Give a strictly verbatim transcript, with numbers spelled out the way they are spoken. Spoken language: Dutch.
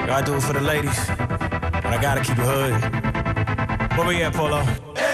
I do it for the ladies, but I gotta keep it hood. Where we at, Polo?